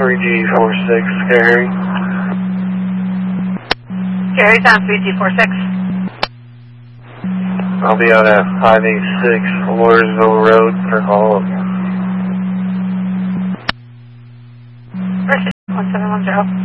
3G46, Gary. Gary's on 3G46. I'll be out at 586 Lawrenceville Road for call-up. 1710.